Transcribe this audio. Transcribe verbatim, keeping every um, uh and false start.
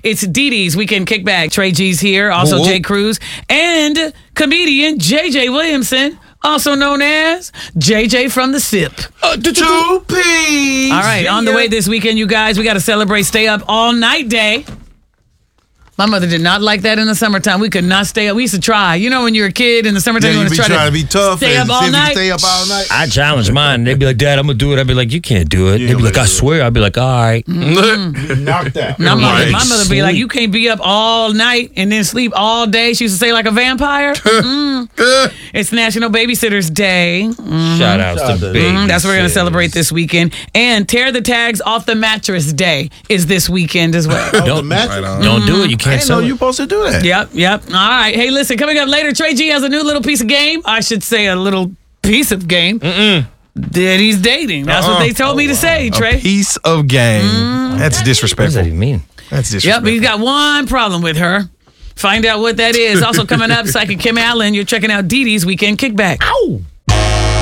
It's Dee Dee's Weekend Kickback. Trey G's here, also Whoop, Jay whoop. Cruz, and comedian J J Williamson, also known as J J from the Sip. Uh, the two P's. All right, on the Yeah. way this weekend, you guys, we got to celebrate Stay Up All Night Day. My mother did not like that in the summertime. We could not stay up. We used to try. You know when you're a kid in the summertime, Yeah, you you want be to try trying to be tough stay and up all see if you night. stay up all night. I challenge mine. They'd be like, Dad, I'm going to do it. I'd be like, you can't do it. You They'd be like, ain't I gonna do it. swear. I'd be like, all right. Knock that. My mother, Right. my mother be like, Sweet. you can't be up all night and then sleep all day. She used to say like a vampire. Mm-mm. It's National Babysitter's Day. Mm, Shout outs Shout out to to Big. mm, that's what we're going to celebrate this weekend. And Tear the Tags Off the Mattress Day is this weekend as well. Oh, Don't- the mattress? Right on. Don't do it. You I can't didn't know sell you it. supposed to do that. Yep, yep. All right. Hey, listen, coming up later, Trey G has a new little piece of game. I should say a little piece of game that he's dating. That's what Uh-uh. they told me to say, Trey. A piece of game. That's What does that disrespectful. even mean? That's Yep, disrespectful. he's got one problem with her. Find out what that is. Also coming up, Psychic Kim Allen. You're checking out Dee Dee's Weekend Kickback. Ow!